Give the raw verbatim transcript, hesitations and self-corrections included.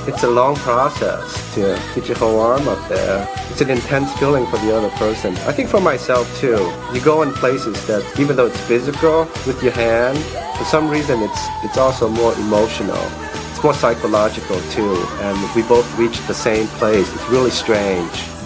It's a long process to get your whole arm up there. It's an intense feeling for the other person. I think for myself too. You go in places that, even though it's physical with your hand, for some reason it's it's also more emotional. It's more psychological too, and we both reach the same place. It's really strange.